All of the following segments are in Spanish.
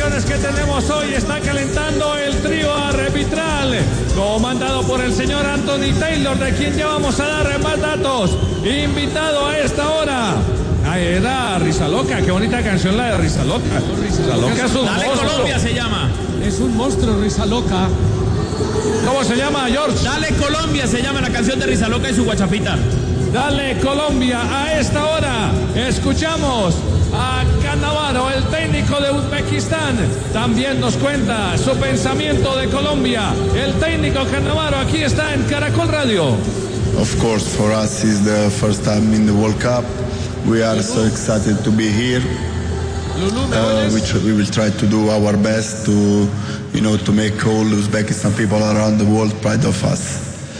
acciones que tenemos hoy. Está calentando el trío arbitral, comandado por el señor Anthony Taylor, de quien ya vamos a dar más datos. Invitado a esta hora. Era Risa Loca, qué bonita canción la de Risa Loca. Risa Loca es un Dale monstruo. Colombia se llama. Es un monstruo, Risa Loca. ¿Cómo se llama, George? Dale Colombia se llama la canción de Risa Loca y su guachafita. Dale Colombia. A esta hora escuchamos a Cannavaro, el técnico de Uzbekistán. También nos cuenta su pensamiento de Colombia. El técnico Cannavaro aquí está en Caracol Radio. Of course, for us is the first time in the World Cup. We are so excited to be here. We will try to do our best to, to make all Uzbekistan people around the world proud of us.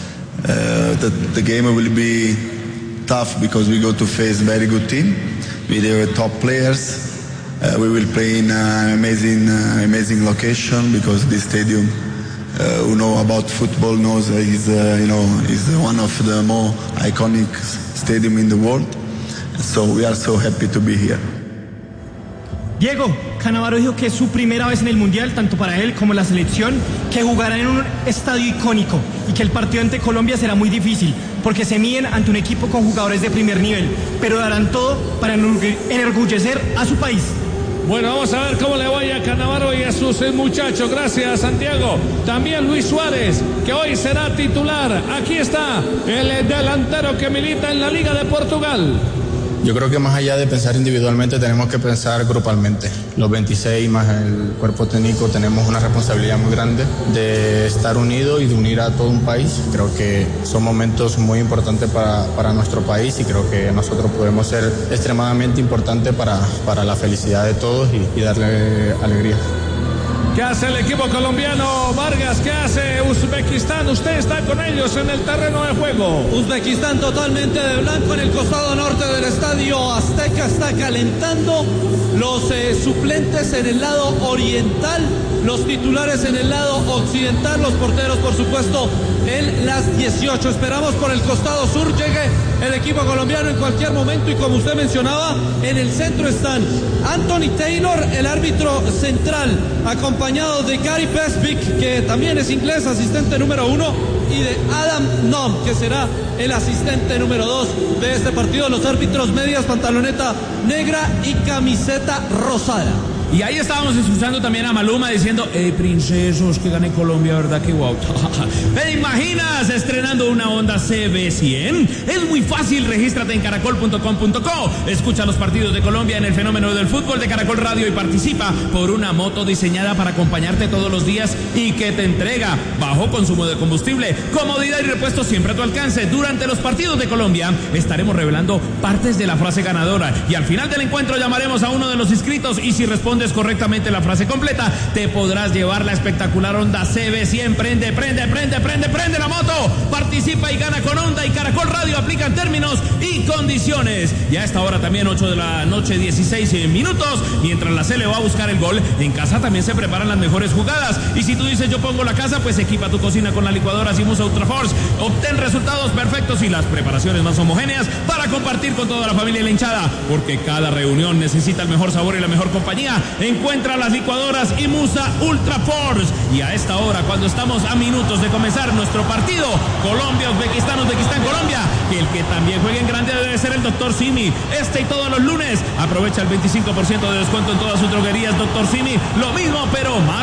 The game will be tough because we go to face a very good team with top players. We will play in an amazing location because this stadium, who know about football knows is one of the more iconic stadium in the world. So we are so happy to be here. Diego, Cannavaro dijo que es su primera vez en el Mundial, tanto para él como la selección, que jugará en un estadio icónico y que el partido ante Colombia será muy difícil, porque se miden ante un equipo con jugadores de primer nivel, pero darán todo para enorgullecer a su país. Bueno, vamos a ver cómo le vaya a Cannavaro y a sus muchachos. Gracias, Santiago. También Luis Suárez, que hoy será titular. Aquí está el delantero que milita en la Liga de Portugal. Yo creo que más allá de pensar individualmente, tenemos que pensar grupalmente. Los 26 más el cuerpo técnico tenemos una responsabilidad muy grande de estar unidos y de unir a todo un país. Creo que son momentos muy importantes para nuestro país y creo que nosotros podemos ser extremadamente importantes para la felicidad de todos y darle alegría. ¿Qué hace el equipo colombiano, Vargas? ¿Qué hace Uzbekistán? Usted está con ellos en el terreno de juego. Uzbekistán totalmente de blanco en el costado norte del estadio Azteca. Está calentando los suplentes en el lado oriental, los titulares en el lado occidental, los porteros, por supuesto, en las 18. Esperamos por el costado sur llegue el equipo colombiano en cualquier momento y, como usted mencionaba, en el centro están Anthony Taylor, el árbitro central, acompañado de Gary Pesvick, que también es inglés, asistente número 1, y de Adam Nom, que será el asistente número 2 de este partido. Los árbitros medias, pantaloneta negra y camiseta rosada. Y ahí estábamos escuchando también a Maluma diciendo: princesos, que gane Colombia, ¿verdad? Que guau. ¿Te imaginas estrenando una Honda CB100? Es muy fácil, regístrate en caracol.com.co. Escucha los partidos de Colombia en el fenómeno del fútbol de Caracol Radio y participa por una moto diseñada para acompañarte todos los días y que te entrega bajo consumo de combustible, comodidad y repuesto siempre a tu alcance. Durante los partidos de Colombia estaremos revelando partes de la frase ganadora y al final del encuentro llamaremos a uno de los inscritos y si responde correctamente la frase completa, te podrás llevar la espectacular Honda CB100. Prende la moto, participa y gana con Honda y Caracol Radio. Aplican términos y condiciones. Y a esta hora también 8 de la noche 16 minutos, mientras la Cele va a buscar el gol, en casa también se preparan las mejores jugadas. Y si tú dices yo pongo la casa, pues equipa tu cocina con la licuadora Simusa Ultra Force. Obtén resultados perfectos y las preparaciones más homogéneas para compartir con toda la familia y la hinchada, porque cada reunión necesita el mejor sabor y la mejor compañía. Encuentra las licuadoras Imusa Ultra Force. Y a esta hora, cuando estamos a minutos de comenzar nuestro partido Colombia-Uzbekistán, Uzbekistán-Colombia, que el que también juegue en grande debe ser el Dr. Simi. Y todos los lunes aprovecha el 25% de descuento en todas sus droguerías Dr. Simi. Lo mismo, pero más